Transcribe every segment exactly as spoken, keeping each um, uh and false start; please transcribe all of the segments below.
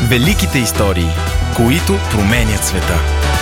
Великите истории, които променят света.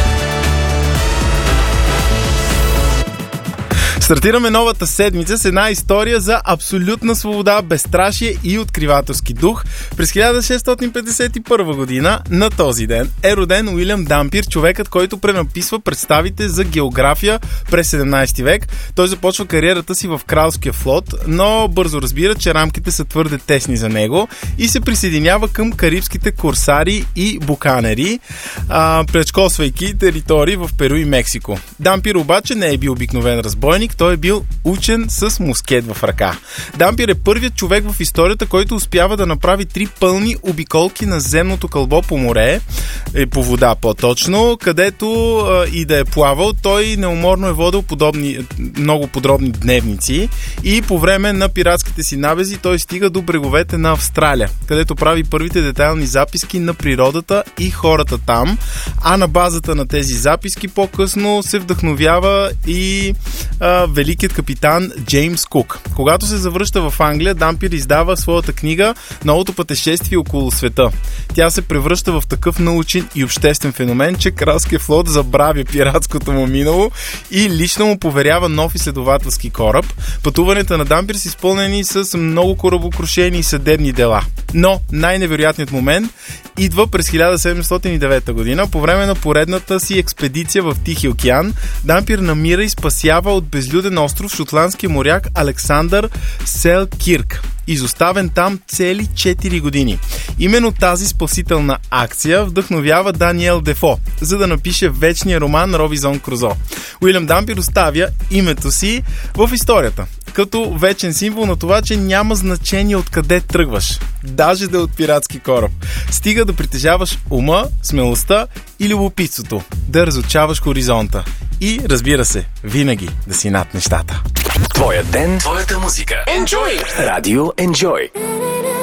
Стартираме новата седмица с една история за абсолютна свобода, безстрашие и откривателски дух. През хиляда шестстотин петдесет и първа година на този ден е роден Уилям Дампир, човекът, който пренаписва представите за география през седемнайсети век. Той започва кариерата си в кралския флот, но бързо разбира, че рамките са твърде тесни за него и се присъединява към карибските корсари и буканери, предшкосвайки територии в Перу и Мексико. Дампир обаче не е бил обикновен разбойник, той е бил учен с мускет в ръка. Дампир е първият човек в историята, който успява да направи три пълни обиколки на земното кълбо по море, по вода по-точно, където а, и да е плавал, той неуморно е водил подобни, много подробни дневници и по време на пиратските си набези той стига до бреговете на Австралия, където прави първите детайлни записки на природата и хората там, а на базата на тези записки по-късно се вдъхновява и а, великият капитан Джеймс Кук. Когато се завръща в Англия, Дампир издава своята книга "Новото пътешествие около света". Тя се превръща в такъв научен и обществен феномен, че кралският флот забравя пиратското му минало и лично му поверява нов изследователски кораб. Пътуванията на Дампир са изпълнени с много корабокрушени и съдебни дела. Но най-невероятният момент идва през хиляда седемстотин и девета година. По време на поредната си експедиция в Тихия океан, Дампир намира и спасява от безлюден остров шотландския моряк Александър Селкирк, изоставен там цели четири години. Именно тази спасителна акция вдъхновява Даниел Дефо, за да напише вечния роман Робинзон Крузо. Уилям Дампир оставя името си в историята, като вечен символ на това, че няма значение откъде тръгваш, даже да е от пиратски кораб. Стига да притежаваш ума, смелостта и любопитството, да разучаваш хоризонта и, разбира се, винаги да си над нещата. Твоя ден, твоята музика. Enjoy! Радио Enjoy.